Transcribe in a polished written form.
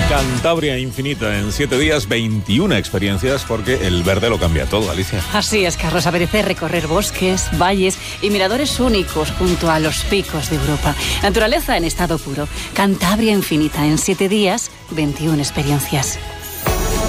Cantabria infinita en 7 días, 21 experiencias, porque el verde lo cambia todo, Alicia. Así es, Carlos. Apetece recorrer bosques, valles y miradores únicos junto a los picos de Europa. Naturaleza en estado puro. Cantabria infinita en 7 días, 21 experiencias.